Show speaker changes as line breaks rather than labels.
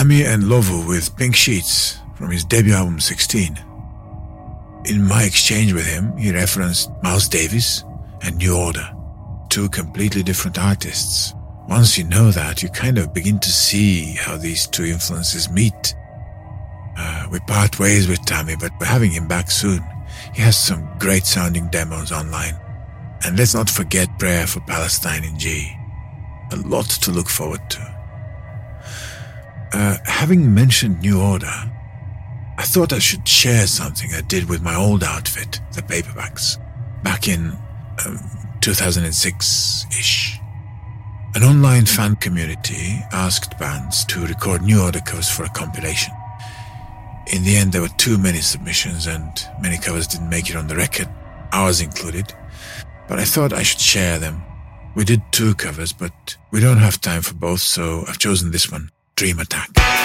Tammy and Lovu with Pink Sheets from his debut album 16. In my exchange with him, he referenced Miles Davis and New Order, two completely different artists. Once you know that, you kind of begin to see how these two influences meet. We part ways with Tammy, but we're having him back soon. He has some great sounding demos online. And let's not forget Prayer for Palestine in G. A lot to look forward to. Having mentioned New Order, I thought I should share something I did with my old outfit, the Paperbacks, back in 2006-ish. An online fan community asked bands to record New Order covers for a compilation. In the end, there were too many submissions and many covers didn't make it on the record, ours included, but I thought I should share them. We did 2 covers, but we don't have time for both, so I've chosen this one, Dream Attack.